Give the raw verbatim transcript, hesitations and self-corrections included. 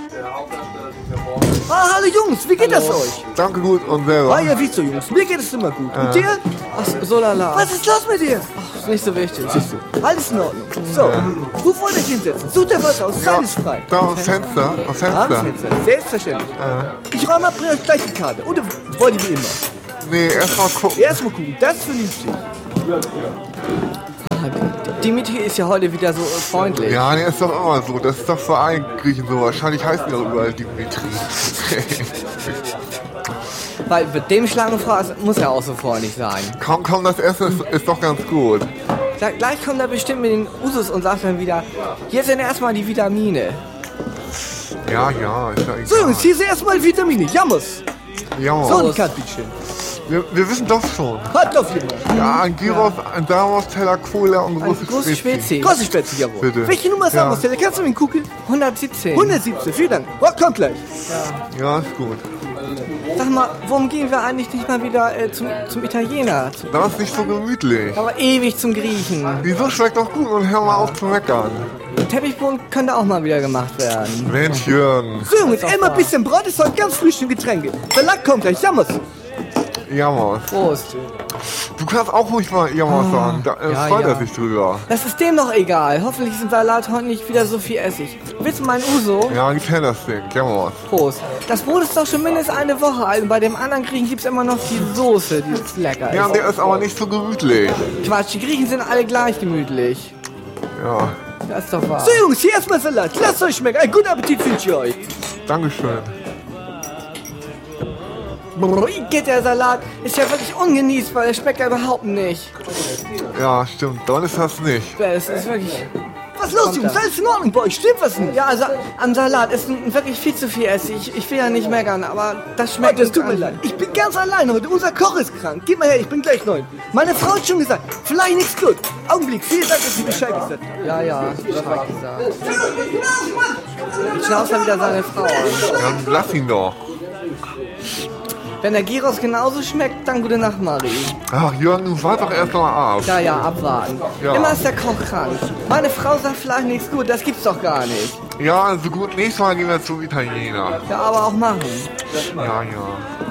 Ah, hallo Jungs, wie geht das euch? Danke gut und selber. Ah ja, wie so Jungs, mir geht es immer gut. Und dir? Ach, so lala. Was ist los mit dir? Ach, ist nicht so wichtig. Alles in Ordnung. So, wo wollt ihr hinsetzen? Sucht ihr was aus, Zeit ist frei. Da aufs Fenster, aufs Fenster. Fenster, selbstverständlich. Ich räume ab, bring euch gleich die Karte. Oder wollt ihr wie immer? Nee, erstmal gucken. Erstmal gucken, das ist vernünftig. Dimitri ist ja heute wieder so freundlich. Ja, nee, ist doch immer so. Das ist doch für allen Griechen so. Wahrscheinlich heißen die auch überall Dimitri. Weil mit dem Schlangenfrau muss er auch so freundlich sein. Komm, komm, das Essen ist, ist doch ganz gut. Gleich, gleich kommt er bestimmt mit den Usus und sagt dann wieder, hier sind erstmal die Vitamine. Ja, ja, ist ja egal. So Jungs, hier sind erstmal Vitamine. Jammers. Ja, So ein Kartbütchen. wir, wir wissen doch schon. Halt auf jeden Fall. Ja, ein Gyros, ein Damos, Teller, Cola und Ein große großes Spezi. Spezi. Große Spätzle, jawohl. Bitte. Welche Nummer ist Ja. Amos? Kannst du mir gucken? hundertsiebzehn. hundertsiebzehn, vielen Dank. Oh, kommt gleich. Ja, ist gut. Sag mal, warum gehen wir eigentlich nicht mal wieder äh, zum, zum Italiener? Zum, Das ist nicht so gemütlich. aber ewig zum Griechen. Wieso schmeckt doch gut und hör mal auf zu meckern. Der Teppichboden könnte auch mal wieder gemacht werden. Mensch, Jürgen. So Jungs, immer ein bisschen Brot ist heute ganz frisch im Getränke. Salat kommt gleich, Jammers. Jammers. Prost. Du kannst auch ruhig mal Jammers sagen. Da äh, ja, freut ja. er sich drüber. Das ist dem doch egal. Hoffentlich ist im Salat heute nicht wieder so viel Essig. Willst du meinen Uso? Ja, ich kenne das Ding. Jammers. Prost. Das Brot ist doch schon mindestens eine Woche alt und bei dem anderen Griechen gibt es immer noch die Soße, die ist lecker Ja, ist. der ist aber nicht so gemütlich. Quatsch, die Griechen sind alle gleich gemütlich. Ja, Das ist doch wahr. So Jungs, hier erstmal Salat. Lasst euch schmecken. Einen guten Appetit wünsche ich euch. Dankeschön. Brrr, geht der Salat. Ist ja wirklich ungenießbar. Der schmeckt ja überhaupt nicht. Ja, stimmt. Dann ist das nicht. Es ist wirklich... Was ist los, Jungs? Alles in Ordnung bei euch? Stimmt was nicht? Ja, also am Salat ist wirklich viel zu viel Essig. Ich, ich will ja nicht meckern, aber das schmeckt... Das tut mir leid. Ich bin ganz allein heute. Unser Koch ist krank. Gib mal her, ich bin gleich neu. Meine Frau hat schon gesagt, vielleicht nichts gut. Augenblick, vielen Dank, dass Sie Bescheid gesagt haben. Ja, ja, Bescheid gesagt. Jetzt schnauzt er wieder seine Frau an. Dann lass ihn doch. Wenn der Gyros genauso schmeckt, dann gute Nacht, Marie. Ach, Jürgen, du wart doch erst mal ab. Ja, ja, abwarten. Ja. Immer ist der Koch krank. Meine Frau sagt vielleicht nichts gut, das gibt's doch gar nicht. Ja, also gut, nächstes Mal gehen wir zum Italiener. Ja, aber auch machen. Ja, ja.